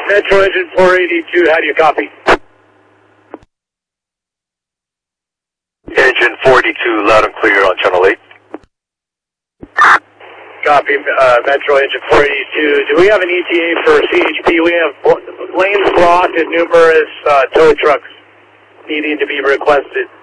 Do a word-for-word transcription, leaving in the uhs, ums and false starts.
Metro Engine four eighty-two, how do you copy? Engine four eighty-two, loud and clear on channel eight. Copy, uh, Metro Engine four eighty-two. Do we have an E T A for C H P? We have lanes blocked and numerous uh, tow trucks needing to be requested.